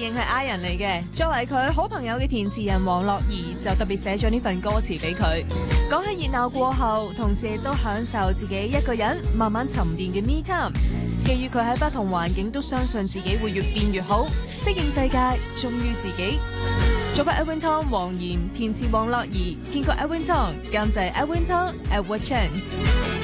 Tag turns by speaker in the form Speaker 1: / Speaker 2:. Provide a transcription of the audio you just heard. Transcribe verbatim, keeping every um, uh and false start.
Speaker 1: 認係 I 人嚟嘅。作為佢好朋友嘅填詞人黃樂兒就特別寫咗呢份歌詞俾佢，講起熱鬧過後，同時亦都享受自己一個人慢慢沉澱嘅 me time。基於佢喺不同環境都相信自己會越變越好，適應世界，忠於自己。作曲 Edwin Tong 黃妍，填詞黃樂兒，編曲 Edwin Tong，監製 Edwin Tong，Edward Chen。